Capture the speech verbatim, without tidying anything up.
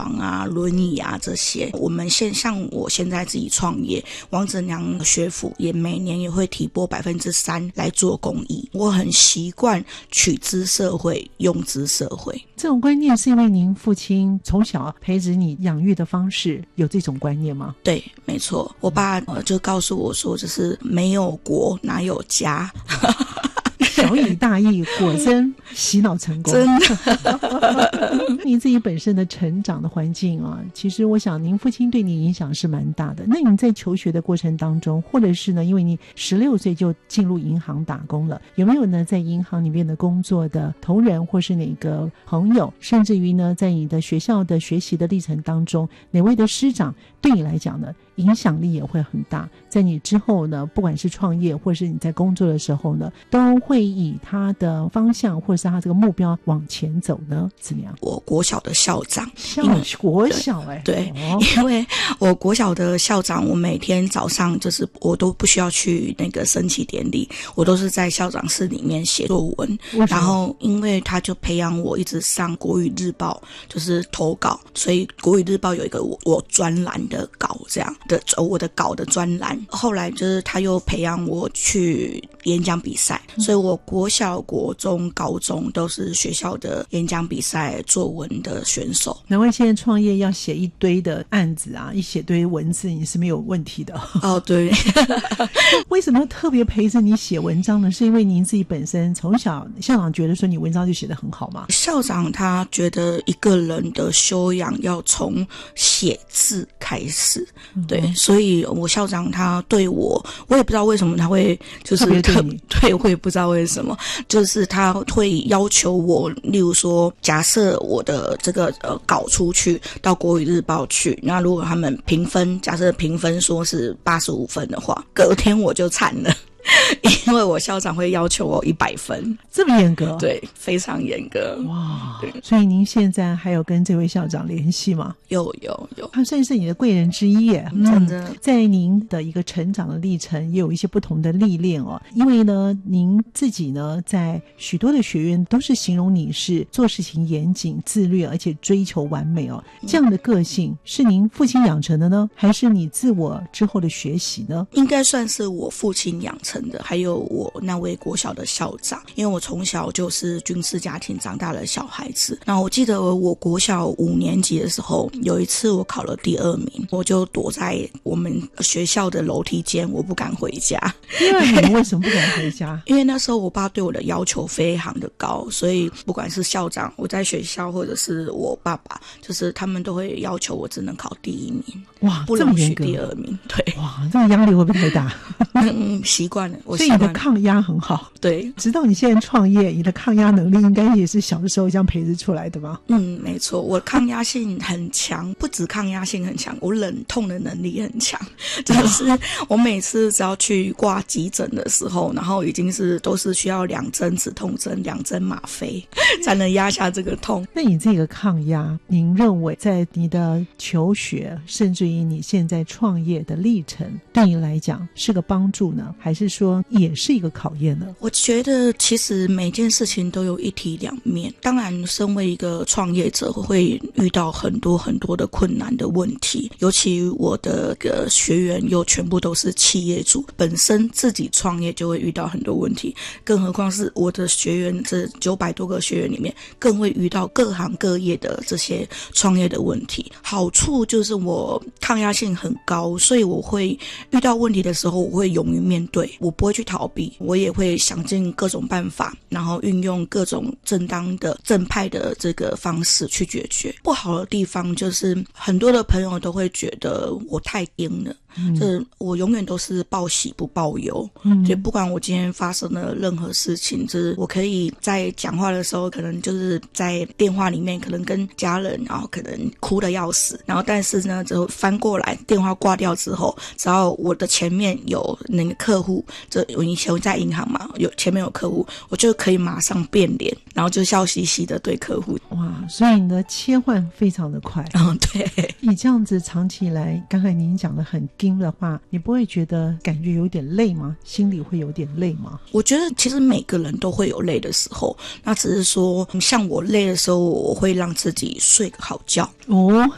床啊、轮椅啊这些。我们现像我现在自己创业，王子娘学府也每年也会提拨百分之三来做公益。我很习惯取之社会，用之社会。 这种观念是因为您父亲从小培植你养育的方式有这种观念吗？ 对，没错。我爸、呃、就告诉我说，就是没有国哪有家。 小以大义，果真洗脑成功。 真的。 您自己本身的成长的环境啊，其实我想您父亲对你影响是蛮大的。那你在求学的过程当中，或者是呢，因为你十六岁就进入银行打工了，有没有呢在银行里面的工作的同仁或是哪个朋友，甚至于呢在你的学校的学习的历程当中，哪位的师长对你来讲呢影响力也会很大，在你之后呢，不管是创业或是你在工作的时候呢，都会以他的方向或是他这个目标往前走呢？怎么样？ 我国小的校长， 校国小哎、欸， 对， 哦、 因为我国小的校长，我每天早上就是我都不需要去那个升旗典礼，我都是在校长室里面写作文。然后因为他就培养我一直上国语日报，就是投稿，所以国语日报有一个我我专栏的稿这样。的我的稿的专栏，后来就是他又培养我去演讲比赛，所以我国小、国中、高中都是学校的演讲比赛作文的选手。 难怪现在创业要写一堆的案子啊，一写堆文字你是没有问题的。 哦，对。 为什么特别陪着你写文章呢？是因为您自己本身从小校长觉得说你文章就写得很好吗？ 校长他觉得一个人的修养要从写字开始，嗯、对。所以我校长他对我，我也不知道为什么他会就是特别对你，对，我也不知道为什么，就是他会要求我，例如说，假设我的这个呃稿出去到国语日报去，那如果他们评分，假设评分说是八十五分的话，隔天我就惨了。因为我校长会要求我一百分， 这么严格？ 对，非常严格。 哇！所以您现在还有跟这位校长联系吗？ 有有有， 他算是你的贵人之一耶。 真的、 嗯，在您的一个成长的历程，也有一些不同的历练哦。因为呢，您自己呢，在许多的学院都是形容你是做事情严谨、自律，而且追求完美哦。这样的个性是您父亲养成的呢，还是你自我之后的学习呢？ 应该算是我父亲养成的，还有我那位国小的校长。因为我从小就是军事家庭长大的小孩子。那我记得我国小五年级的时候，有一次我考了第二名，我就躲在我们学校的楼梯间，我不敢回家。 第二名为什么不敢回家？ 因为那时候我爸对我的要求非常的高，所以不管是校长，我在学校或者是我爸爸，就是他们都会要求我只能考第一名。 哇， 不容许第二名。对， 哇，这个压力会不会太大？ 嗯，习惯了。我所以你的抗压很好。 对， 直到你现在创业，你的抗压能力应该也是小的时候这样培植出来的吧？ 嗯，没错，我抗压性很强，不止抗压性很强，我忍痛的能力很强。就是我每次只要去挂急诊的时候，然后已经是都是需要两针止痛针、两针吗啡才能压下这个痛。 那你这个抗压，您认为在你的求学，甚至于你现在创业的历程，对你来讲是个帮助呢，还是说也是一个考验呢？ 我觉得其实每件事情都有一体两面。当然身为一个创业者会遇到很多很多的困难的问题，尤其我的个学员又全部都是企业主，本身自己创业就会遇到很多问题，更何况是我的学员，这九百多个学员里面更会遇到各行各业的这些创业的问题。好处就是我抗压性很高，所以我会遇到问题的时候我会勇于面对，我不会去逃避，我也会想尽各种办法，然后运用各种正当的正派的这个方式去解决。不好的地方就是很多的朋友都会觉得我太硬了，嗯，这我永远都是报喜不报忧，嗯，所以不管我今天发生了任何事情，就是我可以在讲话的时候可能就是在电话里面可能跟家人然后可能哭得要死，然后但是呢之后翻过来电话挂掉之后，只要我的前面有那个客户，这我以前在银行嘛，有前面有客户，我就可以马上变脸，然后就笑嘻嘻的对客户。 哇，所以你的切换非常的快。 嗯，对。 你这样子长期以来，刚才您讲的很硬的话，你不会觉得感觉有点累吗？心里会有点累吗？ 我觉得其实每个人都会有累的时候，那只是说像我累的时候，我会让自己睡个好觉。 哦，